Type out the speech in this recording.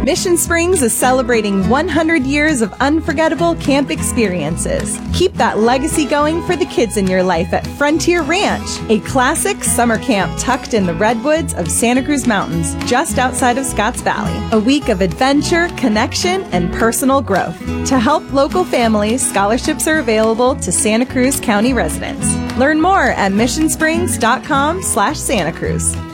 Mission Springs is celebrating 100 years of unforgettable camp experiences. Keep that legacy going for the kids in your life at Frontier Ranch, a classic summer camp tucked in the redwoods of Santa Cruz Mountains, just outside of Scotts Valley. A week of adventure, connection, and personal growth. To help local families, scholarships are available to Santa Cruz County residents. Learn more at missionsprings.com/Santa Cruz.